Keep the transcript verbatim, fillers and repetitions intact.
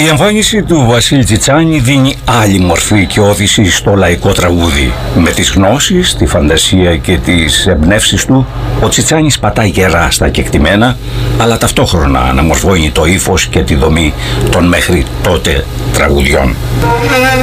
Η εμφάνιση του Βασίλη Τσιτσάνη δίνει άλλη μορφή και όθηση στο λαϊκό τραγούδι. Με τις γνώσεις, τη φαντασία και τις εμπνεύσεις του, ο Τσιτσάνης πατάει γερά στα κεκτημένα, αλλά ταυτόχρονα αναμορφώνει το ύφος και τη δομή των μέχρι τότε τραγουδιών.